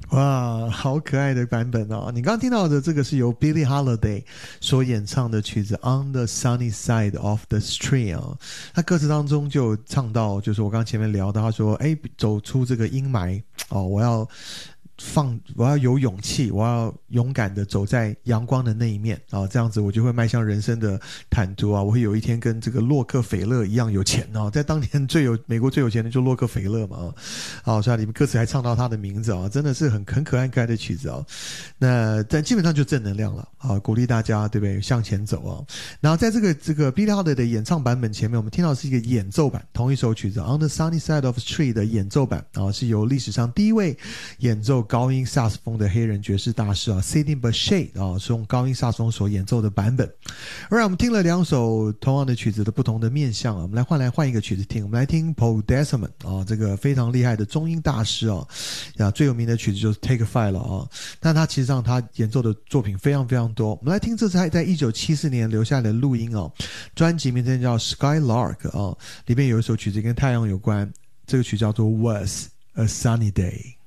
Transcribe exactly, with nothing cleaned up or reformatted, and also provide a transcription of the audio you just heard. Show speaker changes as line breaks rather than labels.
哇，好可爱的版本哦！你刚刚听到的这个是由 Billie Holiday 所演唱的曲子《On the Sunny Side of the Street》哦。他歌词当中就唱到，就是我刚刚前面聊到，他说：哎，走出这个阴霾哦，我要放，我要有勇气，我要勇敢的走在阳光的那一面啊、哦，这样子我就会迈向人生的坦途啊！我会有一天跟这个洛克菲勒一样有钱哦，在当年最有美国最有钱的就洛克菲勒嘛啊、哦，哦，所以里面歌词还唱到他的名字啊、哦，真的是很很可爱可爱的曲子哦。那但基本上就正能量了啊、哦，鼓励大家对不对向前走啊、哦。然后在这个这个 Billie Holiday 的演唱版本前面，我们听到的是一个演奏版，同一首曲子《On the Sunny Side of the Street》的演奏版啊、哦，是由历史上第一位演奏高音萨克斯风的黑人爵士大师啊 Sidney Bechet 啊，是用高音萨克斯风所演奏的版本。而我们听了两首同样的曲子的不同的面向啊，我们来换来换一个曲子听，我们来听 Paul Desmond 啊，这个非常厉害的中音大师啊，呀，最有名的曲子就是 Take Five 了啊。但他其实上他演奏的作品非常非常多，我们来听这次他在一九七四年留下来的录音啊，专辑名称叫 Skylark 啊，里面有一首曲子跟太阳有关，这个曲叫做 Was a Sunny Day。